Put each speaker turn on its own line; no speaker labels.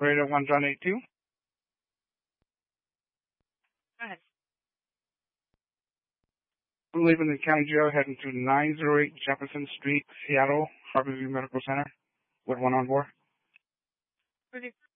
Radio 1 John 82.
Go ahead.
We're leaving the county jail heading to 908 Jefferson Street, Seattle, Harborview Medical Center, with one on board.
For the